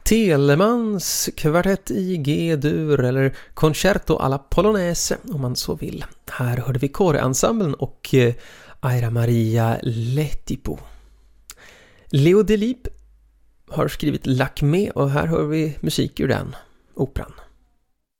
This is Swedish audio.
Telemans kvartett i G-dur eller concerto alla Polonaise om man så vill. Här hörde vi Kårensemblen och Aira Maria Letipo. Leo Delibes har skrivit Lakmé och här hör vi musik ur den operan.